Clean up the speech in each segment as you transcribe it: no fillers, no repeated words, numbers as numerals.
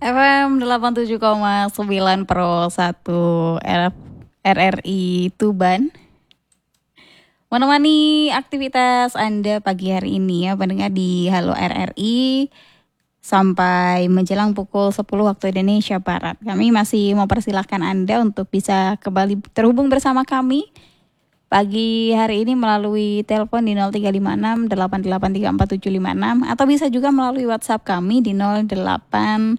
FM 87,9 Pro 1 RRI Tuban. Menemani aktivitas Anda pagi hari ini ya pendengar di Halo RRI sampai menjelang pukul 10 waktu Indonesia Barat. Kami masih mempersilahkan Anda untuk bisa kembali terhubung bersama kami pagi hari ini melalui telepon di 0356 8834 756 atau bisa juga melalui WhatsApp kami di 08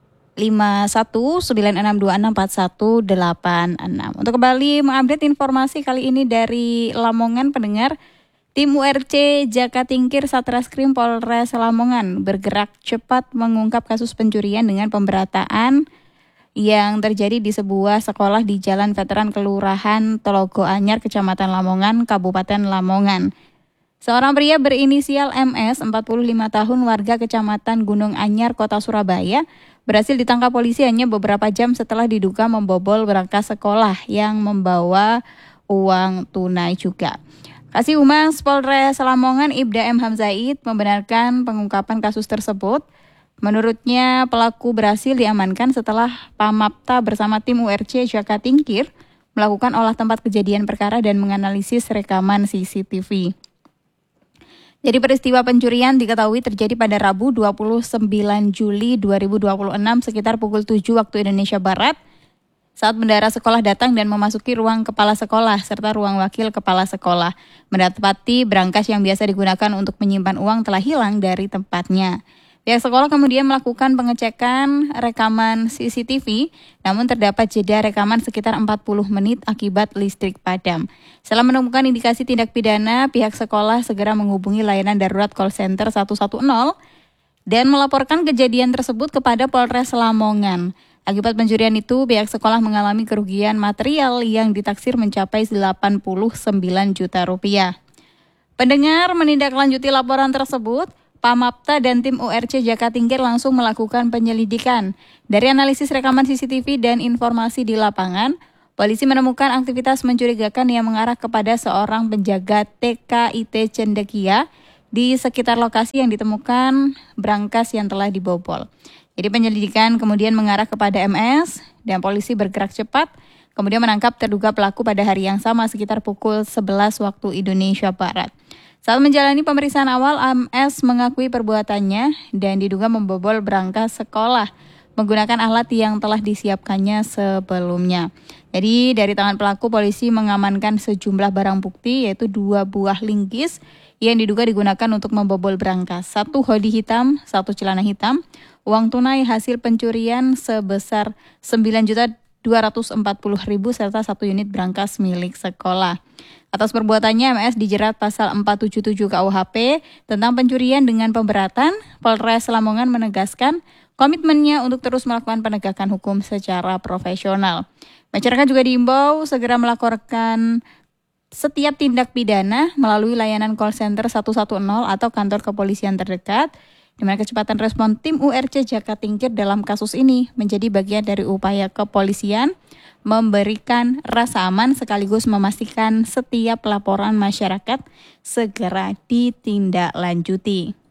5196264186. Untuk kembali mengupdate informasi kali ini dari Lamongan pendengar, tim URC Jakatingkir Satreskrim Polres Lamongan bergerak cepat mengungkap kasus pencurian dengan pemberataan yang terjadi di sebuah sekolah di Jalan Veteran Kelurahan Telogo Anyar, Kecamatan Lamongan, Kabupaten Lamongan. Seorang pria berinisial MS, 45 tahun, warga Kecamatan Gunung Anyar, Kota Surabaya, berhasil ditangkap polisi hanya beberapa jam setelah diduga membobol berangkas sekolah yang membawa uang tunai juga. Kasih Humas Polres Lamongan Ibda M. Hamzaid membenarkan pengungkapan kasus tersebut. Menurutnya pelaku berhasil diamankan setelah Pamapta bersama tim URC Jakatingkir melakukan olah tempat kejadian perkara dan menganalisis rekaman CCTV. Jadi peristiwa pencurian diketahui terjadi pada Rabu 29 Juli 2026 sekitar pukul 7 waktu Indonesia Barat saat bendahara sekolah datang dan memasuki ruang kepala sekolah serta ruang wakil kepala sekolah. Mendapati berangkas yang biasa digunakan untuk menyimpan uang telah hilang dari tempatnya. Pihak sekolah kemudian melakukan pengecekan rekaman CCTV, namun terdapat jeda rekaman sekitar 40 menit akibat listrik padam. Setelah menemukan indikasi tindak pidana, pihak sekolah segera menghubungi layanan darurat call center 110 dan melaporkan kejadian tersebut kepada Polres Lamongan. Akibat pencurian itu, pihak sekolah mengalami kerugian material yang ditaksir mencapai 89 juta rupiah. Pendengar menindaklanjuti laporan tersebut, Pamapta dan tim URC Jakatingkir langsung melakukan penyelidikan. Dari analisis rekaman CCTV dan informasi di lapangan, polisi menemukan aktivitas mencurigakan yang mengarah kepada seorang penjaga TKIT Cendekia di sekitar lokasi yang ditemukan berangkas yang telah dibobol. Jadi penyelidikan kemudian mengarah kepada MS dan polisi bergerak cepat, kemudian menangkap terduga pelaku pada hari yang sama sekitar pukul 11 waktu Indonesia Barat. Saat menjalani pemeriksaan awal, MS mengakui perbuatannya dan diduga membobol berangkas sekolah menggunakan alat yang telah disiapkannya sebelumnya. Jadi dari tangan pelaku, polisi mengamankan sejumlah barang bukti yaitu 2 buah linggis yang diduga digunakan untuk membobol berangkas, 1 hoodie hitam, 1 celana hitam, uang tunai hasil pencurian sebesar 9.240.000 serta 1 unit berangkas milik sekolah. Atas perbuatannya, MS dijerat pasal 477 KUHP tentang pencurian dengan pemberatan. Polres Lamongan menegaskan komitmennya untuk terus melakukan penegakan hukum secara profesional. Masyarakat juga diimbau segera melaporkan setiap tindak pidana melalui layanan call center 110 atau kantor kepolisian terdekat, di mana kecepatan respon tim URC Jakatingkir dalam kasus ini menjadi bagian dari upaya kepolisian memberikan rasa aman sekaligus memastikan setiap laporan masyarakat segera ditindaklanjuti.